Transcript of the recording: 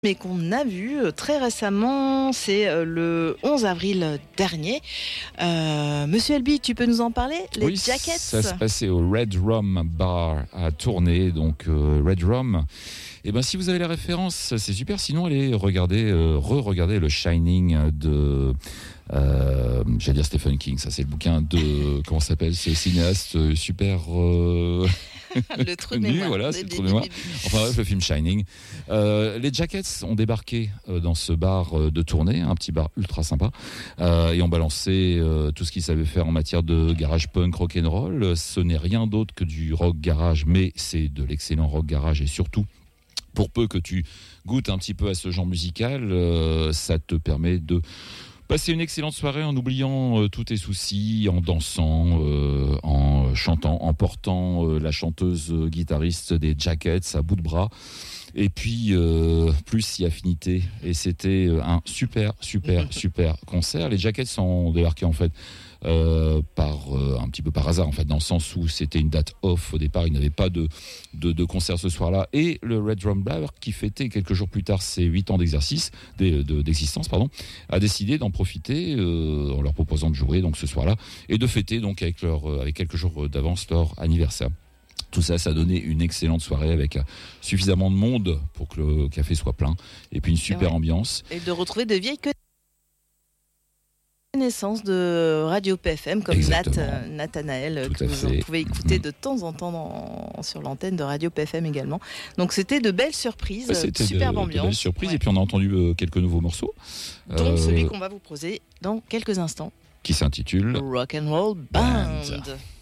mais qu'on a vu très récemment, c'est le 11 avril dernier. Monsieur Elby, tu peux nous en parler? Les Jackets. Ça se passait au Red Rum Bar à Tournai, donc Red Rum. Et ben si vous avez la référence, c'est super. Sinon, allez regarder, re-regarder le Shining de, j'allais dire Stephen King. Ça, c'est le bouquin de, comment ça s'appelle, ce cinéaste super. Le trou de mémoire. Voilà, c'est le trou de mémoire. Enfin bref, le film Shining. Les Jackets ont débarqué dans ce bar de Tournai, un petit bar ultra sympa, et ont balancé tout ce qu'ils savaient faire en matière de garage punk rock'n'roll. Ce n'est rien d'autre que du rock garage, mais c'est de l'excellent rock garage, et surtout, pour peu que tu goûtes un petit peu à ce genre musical, ça te permet de passer une excellente soirée en oubliant tous tes soucis, en dansant, en chantant, en portant la chanteuse guitariste des Jackets à bout de bras. Et puis, plus si affinité. Et c'était un super concert. Les Jackets sont débarqués en fait un petit peu par hasard, en fait, dans le sens où c'était une date off au départ. Il n'y avait pas de concert ce soir-là. Et le Red Rum Bar, qui fêtait quelques jours plus tard ses 8 ans d'existence, a décidé d'en profiter en leur proposant de jouer donc ce soir-là et de fêter donc avec quelques jours d'avance leur anniversaire. Tout ça, ça a donné une excellente soirée avec suffisamment de monde pour que le café soit plein et puis une super ambiance. Et de retrouver de vieilles connaissances de Radio PFM comme Nathanaël, que vous pouvez écouter de temps en temps sur l'antenne de Radio PFM également. Donc c'était de belles surprises, superbe ambiance. De belles surprises, et puis on a entendu quelques nouveaux morceaux. Dont celui qu'on va vous proposer dans quelques instants. Qui s'intitule Rock and Roll Band.